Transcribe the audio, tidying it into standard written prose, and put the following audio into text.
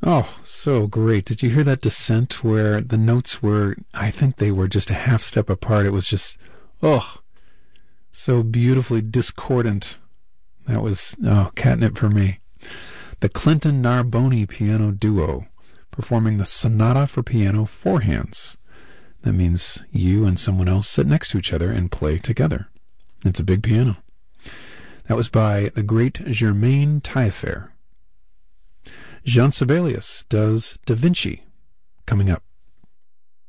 Oh, so great. Did you hear that descent where the notes were, I think they were just a half step apart. It was just, oh, so beautifully discordant. That was, catnip for me. The Clinton Narboni Piano Duo, performing the Sonata for Piano Four Hands. That means you and someone else sit next to each other and play together. It's a big piano. That was by the great Germain Taillefer. Jean Sibelius does Da Vinci, coming up.